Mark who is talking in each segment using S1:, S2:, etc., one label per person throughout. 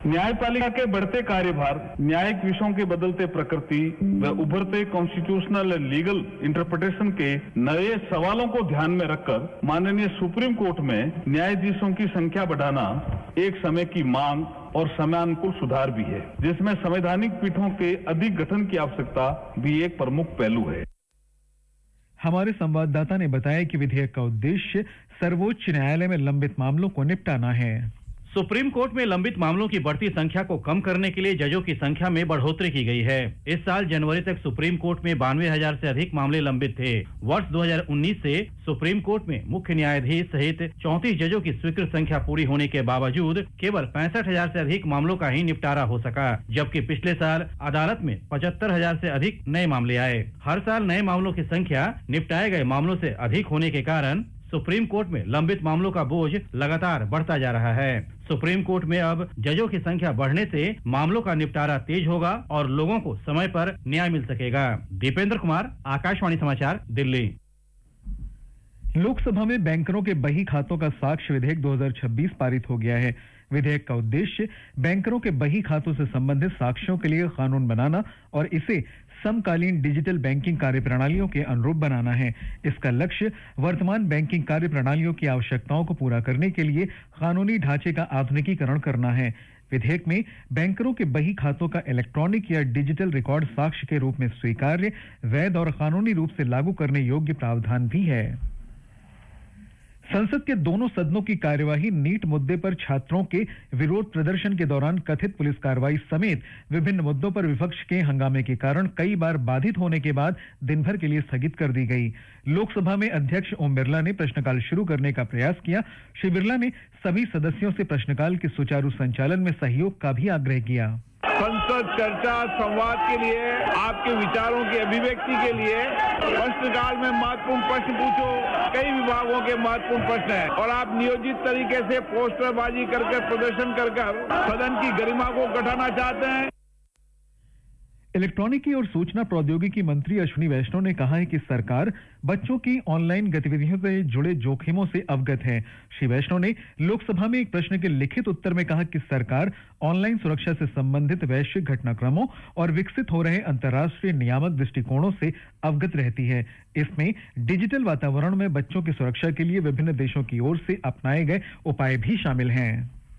S1: न्यायपालिका के बढ़ते कार्यभार, न्यायिक विषयों की बदलते प्रकृति व उभरते कॉन्स्टिट्यूशनल लीगल इंटरप्रिटेशन के नए सवालों को ध्यान में रखकर माननीय सुप्रीम कोर्ट में न्यायाधीशों की संख्या बढ़ाना एक समय की मांग और समयानुकूल सुधार भी है, जिसमें संवैधानिक पीठों के अधिक गठन की आवश्यकता भी एक प्रमुख पहलू है।
S2: हमारे संवाददाता ने बताया कि विधेयक का उद्देश्य सर्वोच्च न्यायालय में लंबित मामलों को निपटाना है।
S3: सुप्रीम कोर्ट में लंबित मामलों की बढ़ती संख्या को कम करने के लिए जजों की संख्या में बढ़ोतरी की गई है। इस साल जनवरी तक सुप्रीम कोर्ट में 92,000 से अधिक मामले लंबित थे। वर्ष 2019 से सुप्रीम कोर्ट में मुख्य न्यायाधीश सहित 34 जजों की स्वीकृत संख्या पूरी होने के बावजूद केवल 65,000 से अधिक मामलों का ही निपटारा हो सका, जबकि पिछले साल अदालत में 75,000 से अधिक नए मामले आए। हर साल नए मामलों की संख्या निपटाए गए मामलों से अधिक होने के कारण सुप्रीम कोर्ट में लंबित मामलों का बोझ लगातार बढ़ता जा रहा है। सुप्रीम कोर्ट में अब जजों की संख्या बढ़ने से मामलों का निपटारा तेज होगा और लोगों को समय पर न्याय मिल सकेगा। दीपेंद्र कुमार, आकाशवाणी समाचार, दिल्ली।
S2: लोकसभा में बैंकरों के बही खातों का साक्ष्य विधेयक 2026 पारित हो गया है। विधेयक का उद्देश्य बैंकरों के बही खातों से संबंधित साक्ष्यों के लिए कानून बनाना और इसे समकालीन डिजिटल बैंकिंग कार्यप्रणालियों के अनुरूप बनाना है। इसका लक्ष्य वर्तमान बैंकिंग कार्यप्रणालियों की आवश्यकताओं को पूरा करने के लिए कानूनी ढांचे का आधुनिकीकरण करना है। विधेयक में बैंकरों के बही खातों का इलेक्ट्रॉनिक या डिजिटल रिकॉर्ड साक्ष्य के रूप में स्वीकार्य, वैध और कानूनी रूप से लागू करने योग्य प्रावधान भी है। संसद के दोनों सदनों की कार्यवाही नीट मुद्दे पर छात्रों के विरोध प्रदर्शन के दौरान कथित पुलिस कार्रवाई समेत विभिन्न मुद्दों पर विपक्ष के हंगामे के कारण कई बार बाधित होने के बाद दिन भर के लिए स्थगित कर दी गई। लोकसभा में अध्यक्ष ओम बिरला ने प्रश्नकाल शुरू करने का प्रयास किया। श्री बिरला ने सभी सदस्यों से प्रश्नकाल के सुचारू संचालन में सहयोग का भी आग्रह किया।
S1: संसद चर्चा संवाद के लिए, आपके विचारों की अभिव्यक्ति के लिए प्रश्नकाल में महत्वपूर्ण प्रश्न पूछो। कई विभागों के महत्वपूर्ण प्रश्न हैं और आप नियोजित तरीके से पोस्टरबाजी करके प्रदर्शन कर सदन की गरिमा को घटाना चाहते हैं।
S2: इलेक्ट्रॉनिकी और सूचना प्रौद्योगिकी मंत्री अश्विनी वैष्णव ने कहा है कि सरकार बच्चों की ऑनलाइन गतिविधियों से जुड़े जोखिमों से अवगत है। श्री वैष्णव ने लोकसभा में एक प्रश्न के लिखित उत्तर में कहा कि सरकार ऑनलाइन सुरक्षा से संबंधित वैश्विक घटनाक्रमों और विकसित हो रहे अंतर्राष्ट्रीय नियामक दृष्टिकोणों से अवगत रहती है। इसमें डिजिटल वातावरण में बच्चों की सुरक्षा के लिए विभिन्न देशों की ओर से अपनाए गए उपाय भी शामिल हैं।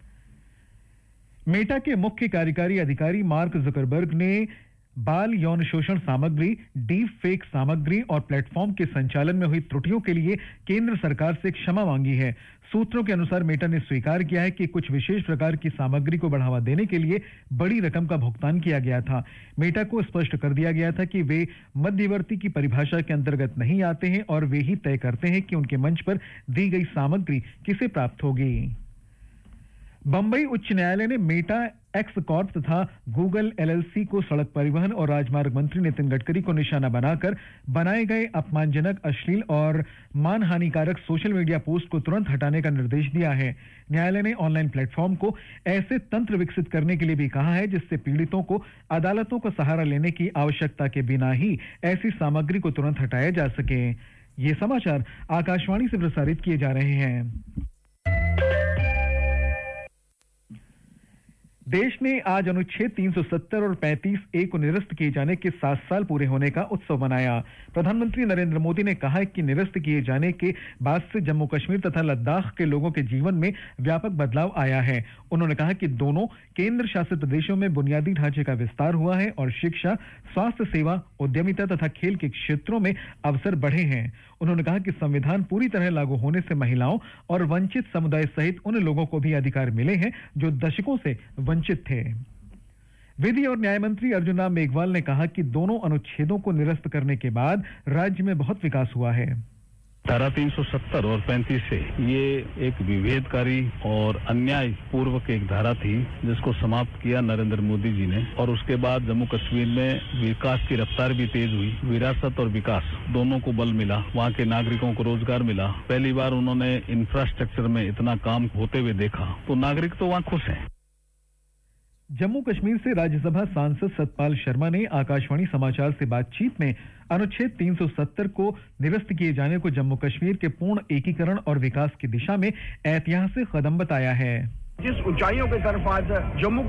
S2: मेटा के मुख्य कार्यकारी अधिकारी मार्क जुकरबर्ग ने बाल यौन शोषण सामग्री, डीप फेक सामग्री और प्लेटफॉर्म के संचालन में हुई त्रुटियों के लिए केंद्र सरकार से क्षमा मांगी है। सूत्रों के अनुसार मेटा ने स्वीकार किया है कि कुछ विशेष प्रकार की सामग्री को बढ़ावा देने के लिए बड़ी रकम का भुगतान किया गया था। मेटा को स्पष्ट कर दिया गया था कि वे मध्यवर्ती की परिभाषा के अंतर्गत नहीं आते हैं और वे ही तय करते हैं कि उनके मंच पर दी गई सामग्री किसे प्राप्त होगी। बंबई उच्च न्यायालय ने मेटा एक्स कॉर्प तथा गूगल एलएलसी को सड़क परिवहन और राजमार्ग मंत्री नितिन गडकरी को निशाना बनाकर बनाए गए अपमानजनक, अश्लील और मानहानिकारक सोशल मीडिया पोस्ट को तुरंत हटाने का निर्देश दिया है। न्यायालय ने ऑनलाइन प्लेटफॉर्म को ऐसे तंत्र विकसित करने के लिए भी कहा है जिससे पीड़ितों को अदालतों का सहारा लेने की आवश्यकता के बिना ही ऐसी सामग्री को तुरंत हटाया जा सके। ये समाचार आकाशवाणी से प्रसारित किए जा रहे हैं। देश ने आज अनुच्छेद 370 और 35A को निरस्त किए जाने के 7 साल पूरे होने का उत्सव मनाया। प्रधानमंत्री नरेंद्र मोदी ने कहा है कि निरस्त किए जाने के बाद से जम्मू कश्मीर तथा लद्दाख के लोगों के जीवन में व्यापक बदलाव आया है। उन्होंने कहा कि दोनों केंद्र शासित प्रदेशों में बुनियादी ढांचे का विस्तार हुआ है और शिक्षा, स्वास्थ्य सेवा, उद्यमिता तथा खेल के क्षेत्रों में अवसर बढ़े हैं। उन्होंने कहा कि संविधान पूरी तरह लागू होने से महिलाओं और वंचित समुदाय सहित उन लोगों को भी अधिकार मिले हैं जो दशकों से वंचित थे। विधि और न्याय मंत्री अर्जुन राम मेघवाल ने कहा कि दोनों अनुच्छेदों को निरस्त करने के बाद राज्य में बहुत विकास हुआ है।
S1: धारा 370 और 35 से ये एक विभेदकारी और अन्याय पूर्वक एक धारा थी जिसको समाप्त किया नरेंद्र मोदी जी ने, और उसके बाद जम्मू कश्मीर में विकास की रफ्तार भी तेज हुई। विरासत और विकास दोनों को बल मिला, वहाँ के नागरिकों को रोजगार मिला। पहली बार उन्होंने इंफ्रास्ट्रक्चर में इतना काम होते हुए देखा, तो नागरिक तो वहाँ खुश हैं।
S2: जम्मू कश्मीर से राज्यसभा सांसद सतपाल शर्मा ने आकाशवाणी समाचार से बातचीत में अनुच्छेद 370 को निरस्त किए जाने को जम्मू कश्मीर के पूर्ण एकीकरण और विकास की दिशा में ऐतिहासिक कदम बताया है।
S4: जिस ऊंचाइयों की तरफ आज जम्मू